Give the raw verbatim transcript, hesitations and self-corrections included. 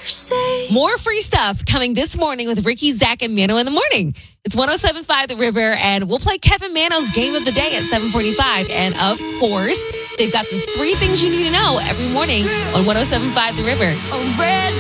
More free stuff coming this morning with Ricky, Zach, and Mano in the morning. It's one oh seven point five The River, and we'll play Kevin Mano's Game of the Day at seven forty-five. And of course, they've got the three things you need to know every morning on one oh seven point five The River.